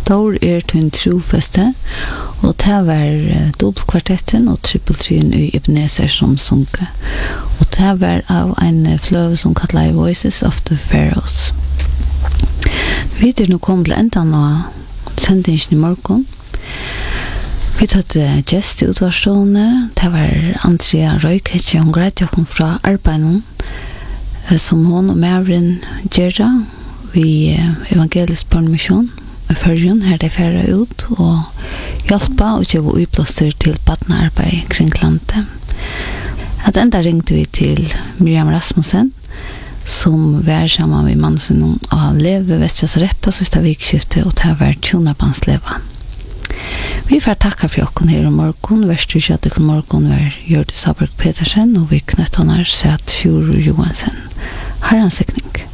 Stor til trofeste, og det var dobbeltkvartetten og trippeltrien i Ebenezer som sunke. Og det var av en fløve som kallet Voices of the Pharaohs. Vi nå kom til enden av sendingen i morgen. Vi tatt gjest i utvarstående. Det var Andrea Røyketje, hun greit jokken fra arbeidet som hun og Marin gjør vi evangelisk barnemission i førjen her de færre ut og hjelpe og kjøpe utblåster til badnearbeid kring landet. At enda ringte vi til Miriam Rasmussen som var sammen med mannen sin og leve Vestras Repta siste vikskiftet og det var Tjonarbansleva. Vi får takke for jokken her om morgen. Verste kjøttet om morgen var Hjørdis Aberg Petersen og vi knøttene sett Sjur Johansen. Herren sikning.